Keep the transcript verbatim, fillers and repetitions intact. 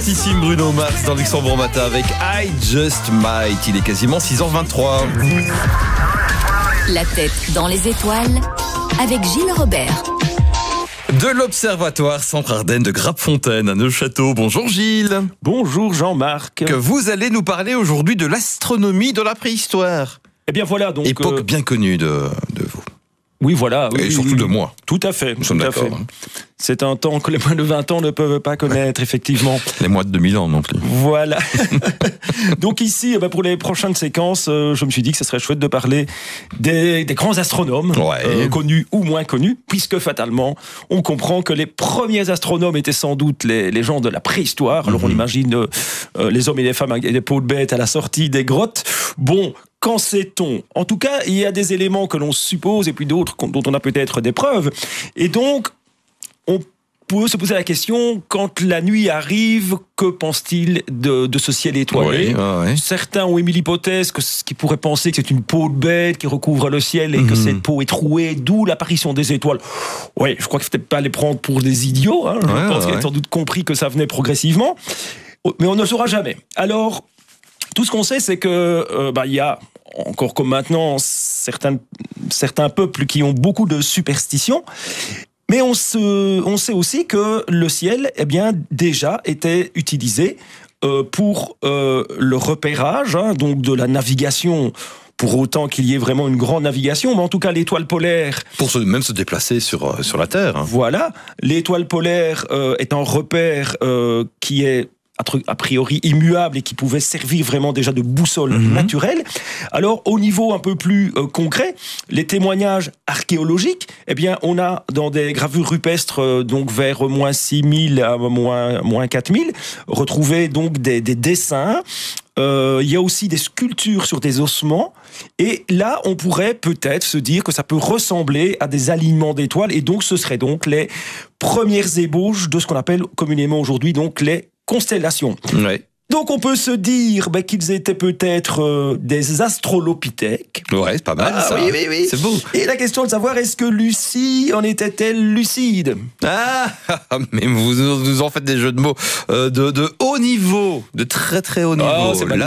génialissime Bruno Mars dans Luxembourg Matin avec I Just Might. Il est quasiment six heures vingt-trois. La tête dans les étoiles avec Gilles Robert. De l'Observatoire Centre Ardennes de Grapfontaine à Neuchâteau. Bonjour Gilles. Bonjour Jean-Marc. Que vous allez nous parler aujourd'hui de l'astronomie de la préhistoire. Eh bien voilà donc. Époque euh... bien connue de, de vous. Oui voilà. Et oui, surtout oui, de moi. Tout à fait. Nous sommes tout à d'accord. fait. Hein. C'est un temps que les moins de vingt ans ne peuvent pas connaître, effectivement. Les moins de deux mille ans non plus. Voilà. Donc ici, eh ben pour les prochaines séquences, euh, je me suis dit que ce serait chouette de parler des, des grands astronomes, ouais. euh, connus ou moins connus, puisque fatalement, on comprend que les premiers astronomes étaient sans doute les, les gens de la préhistoire. Alors mm-hmm. on imagine euh, les hommes et les femmes avec des peaux de bêtes à la sortie des grottes. Bon, qu'en sait-on ? En tout cas, il y a des éléments que l'on suppose et puis d'autres dont on a peut-être des preuves. Et donc, on peut se poser la question, quand la nuit arrive, que pense-t-il de, de ce ciel étoilé ? Oui, oui. Certains ont émis l'hypothèse que ce qui pourrait penser que c'est une peau de bête qui recouvre le ciel et mmh. que cette peau est trouée, d'où l'apparition des étoiles. Oui, je crois qu'il ne faut peut-être pas les prendre pour des idiots. Hein. Je ouais, pense ouais. qu'ils ont sans doute compris que ça venait progressivement. Mais on ne le saura jamais. Alors, tout ce qu'on sait, c'est que euh, bah, y a, encore comme maintenant, certains, certains peuples qui ont beaucoup de superstitions. Mais on, se, on sait aussi que le ciel, eh bien, déjà était utilisé euh, pour euh, le repérage, hein, donc de la navigation, pour autant qu'il y ait vraiment une grande navigation, mais en tout cas l'étoile polaire... Pour se, même se déplacer sur, sur la Terre. Hein. Voilà, l'étoile polaire euh, est un repère euh, qui est a priori immuable et qui pouvait servir vraiment déjà de boussole mmh. naturelle. Alors, au niveau un peu plus euh, concret, les témoignages archéologiques, eh bien, on a dans des gravures rupestres, euh, donc vers moins six mille à moins, moins quatre mille, retrouvé donc des, des dessins. Euh, il y a aussi des sculptures sur des ossements. Et là, on pourrait peut-être se dire que ça peut ressembler à des alignements d'étoiles. Et donc, ce seraient donc les premières ébauches de ce qu'on appelle communément aujourd'hui donc les constellations. Ouais. Donc on peut se dire bah, qu'ils étaient peut-être euh, des astrolopithèques. Ouais, c'est pas mal ah, ça. Oui, oui, oui. C'est beau. Et la question de savoir, est-ce que Lucie en était-elle lucide ? Ah, mais vous nous en faites des jeux de mots euh, de, de haut niveau, de très très haut niveau. Oh, c'est